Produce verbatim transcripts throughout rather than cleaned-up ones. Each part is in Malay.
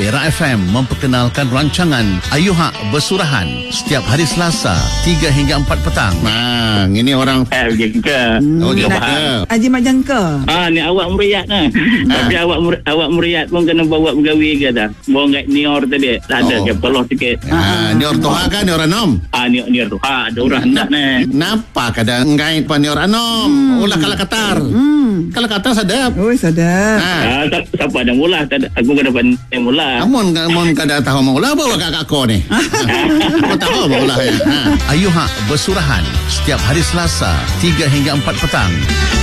Perak F M memperkenalkan rancangan Ayuhak Bersurahan setiap hari Selasa tiga hingga empat petang. Nah, ini orang Eh, jengka. hmm, oh, Faham. Haji Mak Jangka. Ah, ni awak meriat lah. Tapi awak mer- awak meriat pun kena bawa bergawi ke dah. Bawa kat Nior tadi. Tak ada Oh. ke peloh sikit. Ah, ni orang Tuhan kan, ni orang Nom. Ah, Nior Nior tu. Ha, ada orang hendak ni. Napa kadang ngait pa ni orang Nom? Hmm. Ulah kalau Qatar. Hmm. Kalau Qatar sadap. Oh, sadap. Ha. Ah, tak, siapa ada mula? Tak ada, aku kena dapat yang mula. Amun amun kada tahu mau ulah bawa kat aku ni. Aku tahu mau ulah ya. Ha. Ayuhak Bersurahan setiap hari Selasa tiga hingga empat petang.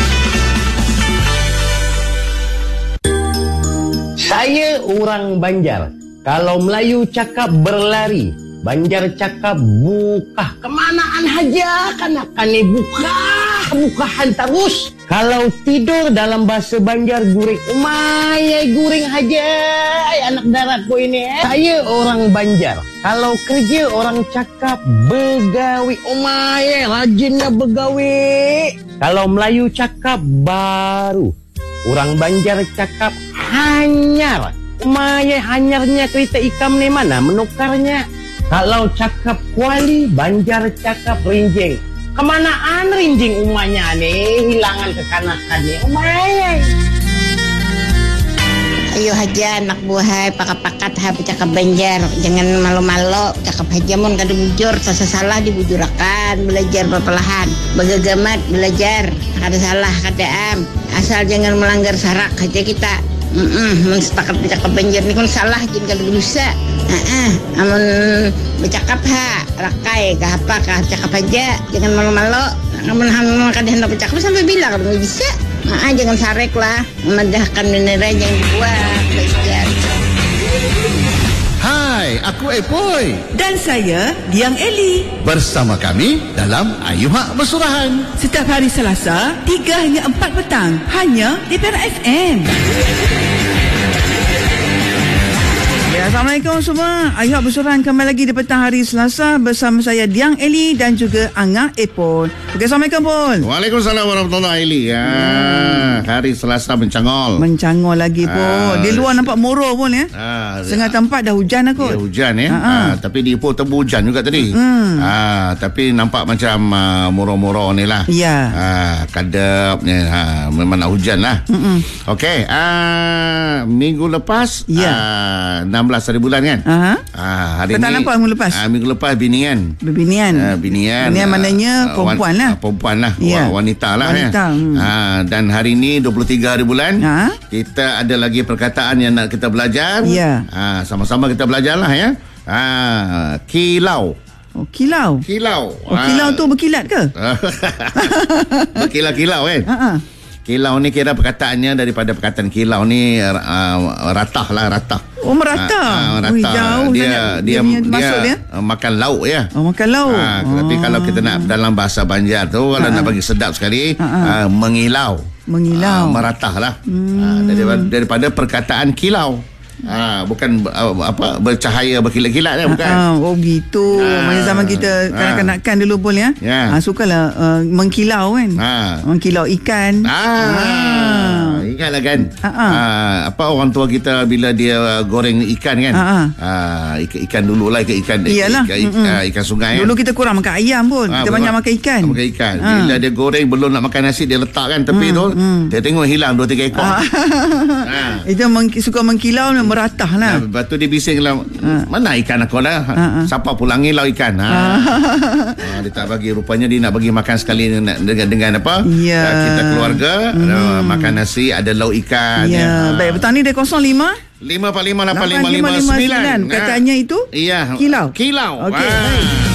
Saya orang Banjar. Kalau Melayu cakap berlari, Banjar cakap buka. Kemanaan haja kanak-kanak ni buka. Bukahan terus. Kalau tidur dalam bahasa Banjar guring. Umay, guring haja. Ay, anak daratku ini. Eh. Saya orang Banjar. Kalau kerja orang cakap begawi. Umay, rajinnya begawi. Kalau Melayu cakap baru. Orang Banjar cakap hanyar. Umay, hanyarnya kereta ikam ni mana menukarnya. Kalau cakap kuali, Banjar cakap rinjing. Kemanaan rinjing umanya ni? Hilangan kekanakan ni. Umay. Ayo haja anak buahai pakat-pakat hai bercakap Banjar. Jangan malu-malu cakap haja mun kada bujur, salah dibujurakan. Belajar perlahan. Begagamat belajar. Kada salah kada am. Asal jangan melanggar syarak haja kita. Mm-mm, mun sepakat bercakap Banjar ni kun salah jin kada dosa. Heeh, amun bercakap ha rakai ke apa kah cakap aja, jangan malu-malu. Amun ham kada hendak bercakap sampai bila kada bisa. Heeh, jangan sarek lah. Memedahkan mineral yang dibuat belajar. Hai, aku Epoy. Dan saya, Diang Eli. Bersama kami dalam Ayuhak Bersurahan. Setiap hari Selasa, tiga hingga empat petang. Hanya di Perak F M. Ya, Assalamualaikum semua. Ayuhak Bersurahan kembali lagi di petang hari Selasa bersama saya Diang Eli dan juga Angah Epon. Okey, Assalamualaikum Pon. Waalaikumsalam warahmatullahi wabarakatuh. Ya, hmm. hari Selasa mencangol. Mencangol lagi Pon. Ah. Di luar nampak moroh pun ya. Ah, Setengah tempat dah hujan aku. Ya, hujan ya. Ha-ha. Ah, tapi di Ipoh tebu hujan juga tadi. Hmm. Ah, tapi nampak macam uh, moro-moro ni lah. Ya. Ah, kadap ni. Ha, memang nak hujan lah. Mm-mm. Okey. Ah, minggu lepas. Ya. Ah, enam belas hari bulan kan. Aha. Ah, hari Kau tak ni. nampak minggu lepas? Ah, minggu lepas binian. Berbinian. Ah, binian. Binian ah, maknanya ah, perempuan wan- lah. ah, Perempuan lah. Ya. Wa- Wanita lah. Wanita, Ya. hmm. Ah, dan hari ni dua puluh tiga hari bulan. Ha? Kita ada lagi perkataan yang nak kita belajar. Ya. Ah, sama-sama kita belajar lah ya. Ah, kilau. Oh, kilau. Kilau. Oh, kilau tu berkilat ke? Berkilau-kilau kan. Ha. Kilau ni kira perkataannya daripada perkataan kilau ni uh, ratah lah, ratah. Oh, merata. Ah, ah, Ui, ratah. jauh dia sangat dia punya dia, maksud dia. uh, makan lauk ya. Oh, makan lauk. Ah, oh. Tapi kalau kita nak dalam bahasa Banjar tu kalau Ah. nak bagi sedap sekali Ah, ah. uh, mengilau. Mengilau. Ah, meratah lah. Hmm. Ah, daripada, daripada perkataan kilau. Ah, bukan uh, apa bercahaya berkilat-kilat ya, bukan. Ah, oh gitu. Ah. Macam zaman kita Ah. kanak-kanakan dulu pun ya. Ya. Ah, sukalah uh, mengkilau kan. Ah. Mengkilau ikan. Ah, ingatlah kan. Ah, ah. Ah, apa orang tua kita bila dia uh, goreng ikan kan. Ah, ah. Ah, ikan, ikan dulu lah ikan ikan Iyalah. ikan, ikan, ikan, ikan sungai Dulu kan. kita kurang makan ayam pun. Ah, Kita betul. banyak makan ikan. Makan ikan. Ah. Bila dia goreng belum nak makan nasi dia letak kan tepi Hmm, tu. hmm. Dia tengok hilang dua tiga ekor. Ah. Ah. Itu meng- suka mengkilau meratah lah. Nah, lepas tu dia bising lah, mana ikan aku dah? Ah, ah. Siapa pulang ngilau ikan? Ha. Ah, dia tak bagi, rupanya dia nak bagi makan sekali dengan dengan, dengan apa? Ya. Ah, kita keluarga Hmm. ah, makan nasi ada lauk ikan. Ya, baik. Petang ni dia kosong lima. lima empat lima lapan lima lima sembilan. Katanya itu Iya. kilau. Kilau. Okey, Ah. baik.